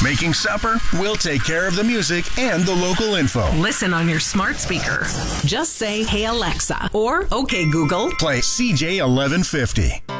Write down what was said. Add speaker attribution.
Speaker 1: making supper, we'll take care of the music and the local info.
Speaker 2: Listen on your smart speaker. Just say, "Hey Alexa," or "Okay Google."
Speaker 1: Play CJ 1150.